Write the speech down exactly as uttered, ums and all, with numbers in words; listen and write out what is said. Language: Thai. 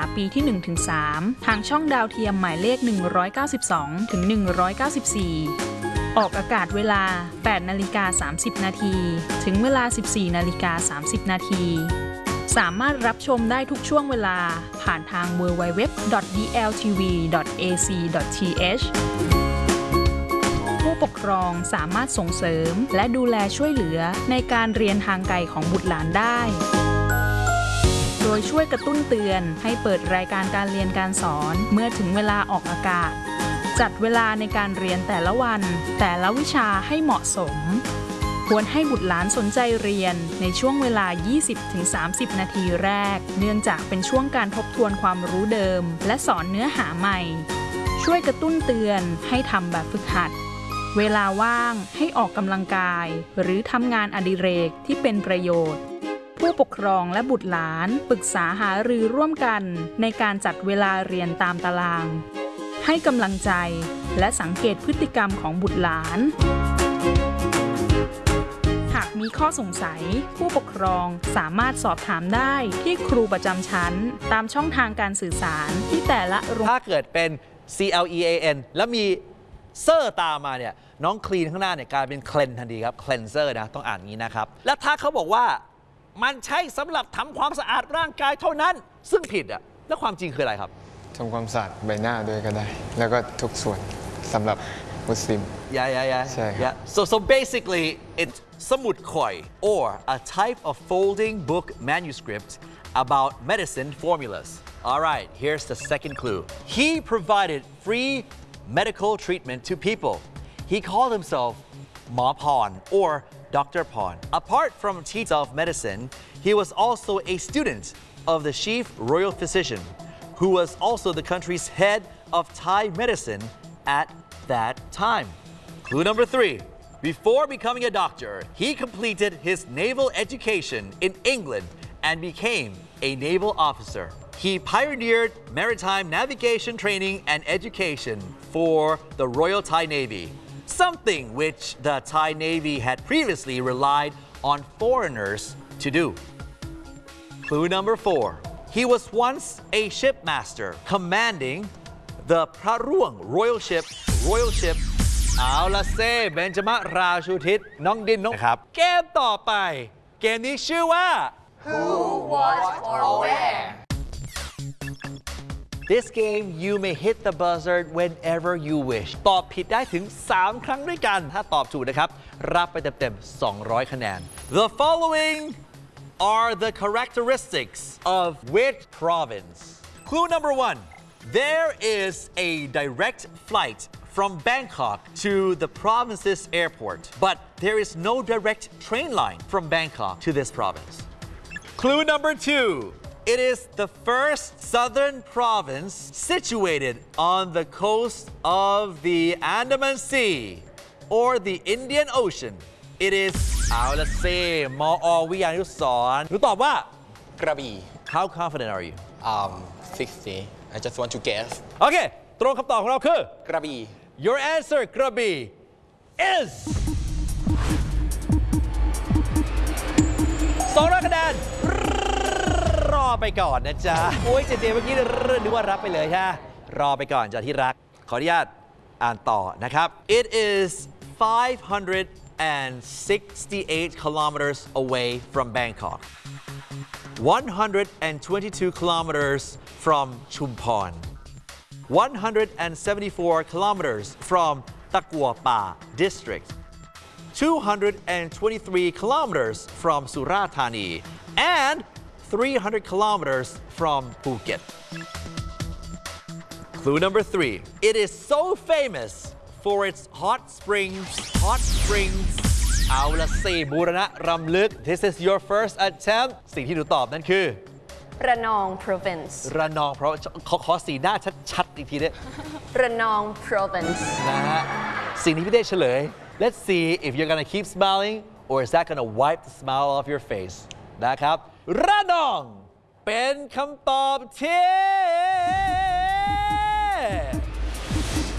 ปีที่ หนึ่งถึงสาม ทางช่องดาวเทียมหมายเลข หนึ่งร้อยเก้าสิบสองถึงหนึ่งร้อยเก้าสิบสี่ ออกอากาศเวลา แปดนาฬิกาสามสิบนาทีถึงเวลา สิบสี่นาฬิกาสามสิบนาทีสามารถรับชมได้ทุกช่วงเวลาผ่านทาง ดับเบิลยู ดับเบิลยู ดับเบิลยู ดอท ดี แอล ที วี ดอท เอ ซี ดอท ที เอช ผู้ปกครองสามารถส่งเสริมและดูแลช่วยเหลือในการเรียนทางไกลของบุตรหลานได้โดยช่วยกระตุ้นเตือนให้เปิดรายการการเรียนการสอนเมื่อถึงเวลาออกอากาศจัดเวลาในการเรียนแต่ละวันแต่ละวิชาให้เหมาะสมควรให้บุตรหลานสนใจเรียนในช่วงเวลา ยี่สิบถึงสามสิบ นาทีแรกเนื่องจากเป็นช่วงการทบทวนความรู้เดิมและสอนเนื้อหาใหม่ช่วยกระตุ้นเตือนให้ทำแบบฝึกหัดเวลาว่างให้ออกกำลังกายหรือทำงานอดิเรกที่เป็นประโยชน์ผู้ปกครองและบุตรหลานปรึกษาหารือร่วมกันในการจัดเวลาเรียนตามตารางให้กำลังใจและสังเกตพฤติกรรมของบุตรหลานหากมีข้อสงสัยผู้ปกครองสามารถสอบถามได้ที่ครูประจำชั้นตามช่องทางการสื่อสารที่แต่ละโรงถ้าเกิดเป็น C L E A N แล้วมีเซอร์ตามมาเนี่ยน้องคลีนข้างหน้าเนี่ยกลายเป็นเคลนทันทีครับ cleanser นะต้องอ่านงี้นะครับแล้วถ้าเขาบอกว่ามันใช่สำหรับทำความสะอาดร่างกายเท่านั้นซึ่งผิดอ่ะแล้วความจริงคืออะไรครับทำความสะอาดใบหน้าด้วยก็ได้แล้วก็ทุกส่วนสำหรับมุสลิม yeah yeah yeah ใช่ครับ yeah so so basically it's สมุดข่อย or a type of folding book manuscript about medicine formulas alright here's the second clue he provided free medical treatment to people he called himself Ma Pon or Doctor Pon apart from teaching of medicine he was also a student of the chief royal physician who was also the country's head of Thai medicine at that time. Clue number three. Before becoming a doctor, he completed his naval education in England and became a naval officer. He pioneered maritime navigation training and education for the Royal Thai Navy, something which the Thai Navy had previously relied on foreigners to do. Clue number four.He was once a shipmaster commanding the Praruang Royal Ship Royal Ship เอาละเซ่เบนจมะราชูทิศน้องดินน้องครับเกมต่อไปเกมนี้ชื่อว่า Who What or Where This game you may hit the buzzer whenever you wish ตอบผิดได้ถึงสามครั้งด้วยกันถ้าตอบถูกนะครับรับไปเต็มๆสองร้อยคะแนน The following are the characteristics of which province? Clue number one. There is a direct flight from Bangkok to the province's airport, but there is no direct train line from Bangkok to this province. Clue number two. It is the first southern province situated on the coast of the Andaman Sea or the Indian Ocean. It is เอาละเซ่มอวิทยานุสรณ์หนูตอบว่ากระบี่ How confident are you um sixty I just want to guess โอเคตรงคำตอบของเราคือกระบี่ Your answer กระบี่ is สองร้อยคะแนนรอไปก่อนนะจ๊ะโอ้ยเจเจเมื่อกี้นึกว่ารับไปเลยใช่รอไปก่อนจ้ะที่รักขออนุญาตอ่านต่อนะครับ It is five hundred and sixty-eight kilometers away from Bangkok, one hundred twenty-two kilometers from Chumphon, one hundred seventy-four kilometers from Takua Pa district, two hundred twenty-three kilometers from Surat Thani, and three hundred kilometers from Phuket. Clue number three. It is so famous for its hot springs, hot springs เอาละสิบูรณะรำลึก This is your first attempt สิ่งที่หนูตอบนั่นคือระนอง province ระนองเพราะขอขอสีหน้าชัดๆอีกทีด้วยระนอง province นะฮะสิ่งที่พี่ได้เฉลย Let's see if you're gonna keep smiling or is that gonna wipe the smile off your face นะครับระนองเป็นคำตอบที่